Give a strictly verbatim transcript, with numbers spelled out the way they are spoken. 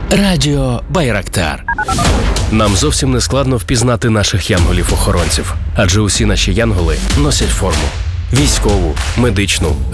Радіо Байрактар. Нам зовсім не складно впізнати наших янголів-охоронців, адже усі наші янголи носять форму. Військову, медичну,